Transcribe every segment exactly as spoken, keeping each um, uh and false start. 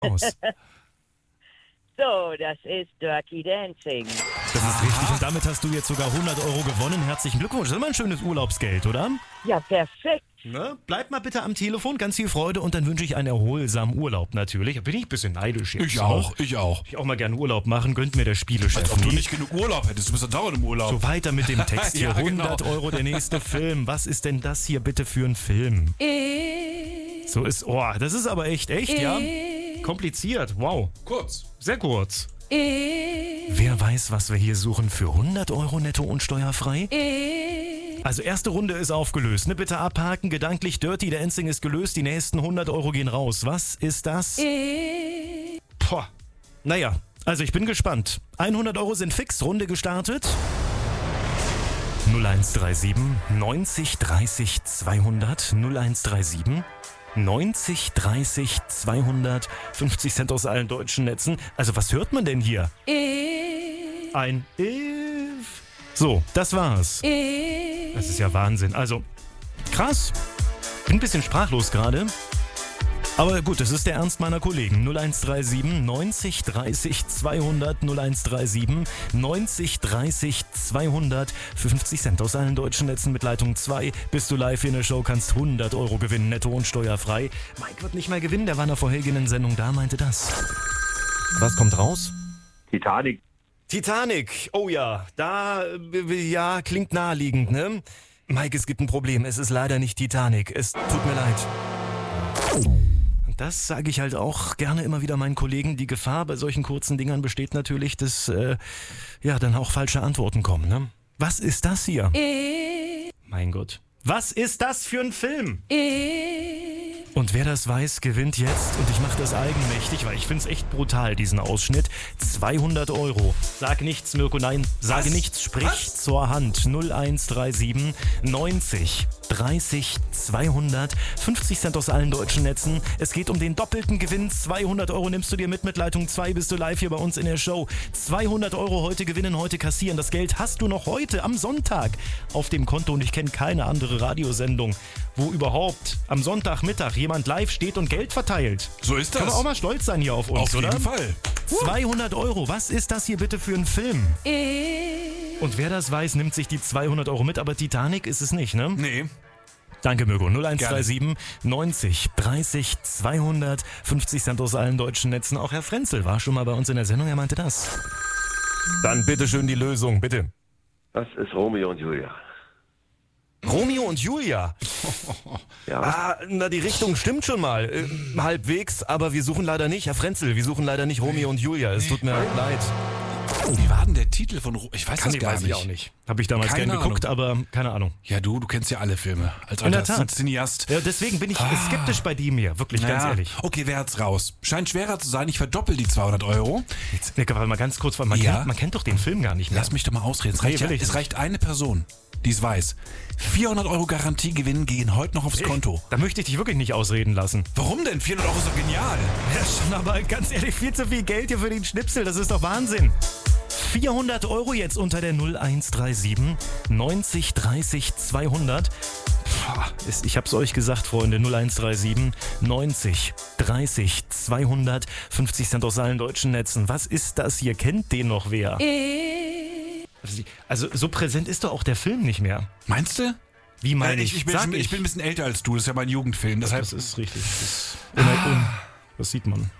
aus? So, das ist Dirty Dancing. Das ist richtig und damit hast du jetzt sogar hundert Euro gewonnen. Herzlichen Glückwunsch. Das ist immer ein schönes Urlaubsgeld, oder? Ja, perfekt. Ne? Bleib mal bitte am Telefon, ganz viel Freude und dann wünsche ich einen erholsamen Urlaub natürlich. Da bin ich ein bisschen neidisch jetzt. Ich auch, ich auch. Ich auch mal gerne Urlaub machen, gönnt mir der Spielechef. Als ob du nicht genug Urlaub hättest, du bist ja dauernd im Urlaub. So weiter mit dem Text hier. Ja, genau. hundert Euro der nächste Film. Was ist denn das hier bitte für ein Film? So ist, oh, das ist aber echt, echt, ja? Kompliziert, wow. Kurz. Sehr kurz. Wer weiß, was wir hier suchen für hundert Euro netto und steuerfrei? Also erste Runde ist aufgelöst. Ne, bitte abhaken. Gedanklich Dirty Dancing ist gelöst. Die nächsten hundert Euro gehen raus. Was ist das? Boah. Naja, also ich bin gespannt. hundert Euro sind fix. Runde gestartet. null eins drei sieben neunzig dreißig zweihundert null eins drei sieben neunzig dreißig zweihundert fünfzig Cent aus allen deutschen Netzen. Also was hört man denn hier? Ein If. So, das war's. Das ist ja Wahnsinn. Also, krass. Bin ein bisschen sprachlos gerade. Aber gut, das ist der Ernst meiner Kollegen. null eins drei sieben neunzig dreißig zweihundert null eins drei sieben neunzig dreißig zweihundert fünfzig Cent aus allen deutschen Netzen mit Leitung zwei. Bist du live hier in der Show, kannst hundert Euro gewinnen, netto und steuerfrei. Mike wird nicht mehr gewinnen, der war in der vorhergehenden Sendung da, meinte das. Was kommt raus? Titanic. Titanic, oh ja, da, äh, ja, klingt naheliegend, ne? Mike, es gibt ein Problem, es ist leider nicht Titanic, es tut mir leid. Das sage ich halt auch gerne immer wieder meinen Kollegen. Die Gefahr bei solchen kurzen Dingern besteht natürlich, dass äh, ja dann auch falsche Antworten kommen. Ne? Was ist das hier? Mein Gott. Was ist das für ein Film? Und wer das weiß, gewinnt jetzt. Und ich mache das eigenmächtig, weil ich finde es echt brutal, diesen Ausschnitt. zweihundert Euro. Sag nichts, Mirko, nein. Sage Was? nichts, sprich Was? zur Hand. null eins drei sieben neunzig dreißig zweihundert fünfzig Cent aus allen deutschen Netzen. Es geht um den doppelten Gewinn. zweihundert Euro nimmst du dir mit mit Leitung zwei. Bist du live hier bei uns in der Show. zweihundert Euro heute gewinnen, heute kassieren. Das Geld hast du noch heute am Sonntag auf dem Konto. Und ich kenne keine andere Radiosendung, wo überhaupt am Sonntagmittag jemand live steht und Geld verteilt. So ist das. Kann man auch mal stolz sein hier auf uns, Auf oder? jeden Fall. zweihundert Euro. Was ist das hier bitte für ein Film? Und wer das weiß, nimmt sich die zweihundert Euro mit. Aber Titanic ist es nicht, ne? Nee. Danke, Mirko. null eins drei sieben neunzig dreißig zweihundert fünfzig Cent aus allen deutschen Netzen. Auch Herr Frenzel war schon mal bei uns in der Sendung. Er meinte das. Dann bitteschön die Lösung, bitte. Das ist Romeo und Julia. Romeo und Julia. Ja. Ah, na, die Richtung stimmt schon mal. Äh, halbwegs, aber wir suchen leider nicht, Herr Frenzel, wir suchen leider nicht Romeo und Julia. Es tut mir leid. Wie war denn der Titel von Ro- Ich weiß Kann das ich, gar weiß nicht. ich auch nicht. Habe ich damals Keine gern geguckt, Ahnung. aber keine Ahnung. Ja, du, du kennst ja alle Filme. Als In der alter Tat. Cineast. Ja, deswegen bin ich Ah. skeptisch bei dem hier, wirklich, ganz Ja, ehrlich. Okay, wer hat's raus? Scheint schwerer zu sein. Ich verdoppel die zweihundert Euro. Jetzt, ne, warte mal ganz kurz, weil man, Ja. kennt, man kennt doch den Film gar nicht mehr. Lass mich doch mal ausreden. Es Nee, reicht, will ja, ich es nicht. reicht eine Person, die es weiß. vierhundert Euro Garantiegewinn gehen heute noch aufs Konto. Da möchte ich dich wirklich nicht ausreden lassen. Warum denn? vierhundert Euro ist doch genial. Ja, schon, aber ganz ehrlich, viel zu viel Geld hier für den Schnipsel, das ist doch Wahnsinn. vierhundert Euro jetzt unter der null eins drei sieben neunzig dreißig zweihundert. Pah, ist- Ich hab's euch gesagt, Freunde, null eins drei sieben neunzig dreißig zweihundert fünfzig Cent aus allen deutschen Netzen. Was ist das hier? Kennt den noch wer? Also so präsent ist doch auch der Film nicht mehr. Meinst du? Wie meine Äh, ich? ich, ich, bin, Sag ich bin ein bisschen älter als du. Das ist ja mein Jugendfilm. Deshalb Das ist richtig. Das, ist un- das sieht man.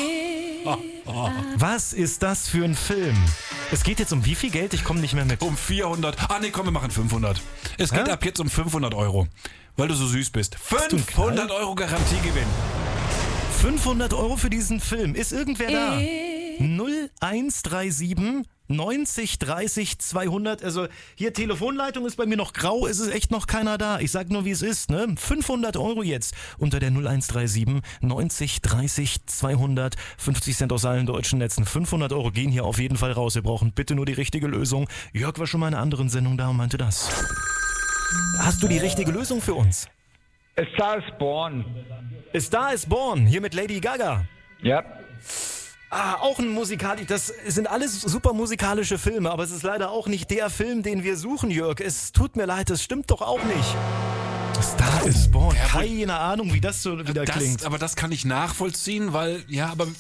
Was ist das für ein Film? Es geht jetzt um wie viel Geld? Ich komme nicht mehr mit. um vierhundert. Ah, nee, komm, wir machen fünfhundert. Es geht Hä? ab jetzt um fünfhundert Euro. Weil du so süß bist. du einen fünfhundert Euro Garantiegewinn. fünfhundert Euro für diesen Film. Ist irgendwer da? null eins drei sieben neunzig dreißig zweihundert. Also hier Telefonleitung ist bei mir noch grau. Es ist echt noch keiner da. Ich sag nur, wie es ist. Ne? fünfhundert Euro jetzt unter der null eins drei sieben neunzig dreißig zweihundert fünfzig Cent aus allen deutschen Netzen. fünfhundert Euro gehen hier auf jeden Fall raus. Wir brauchen bitte nur die richtige Lösung. Jörg war schon mal in einer anderen Sendung da und meinte das. Hast du die richtige Lösung für uns? A Star is Born. A Star is Born, hier mit Lady Gaga. Ja. Ah, auch ein musikalisch. Das sind alles super musikalische Filme, aber es ist leider auch nicht der Film, den wir suchen, Jörg. Es tut mir leid, das stimmt doch auch nicht. Star is Born. Keine Ahnung, wie das so wieder das, klingt. Aber das kann ich nachvollziehen, weil, ja, aber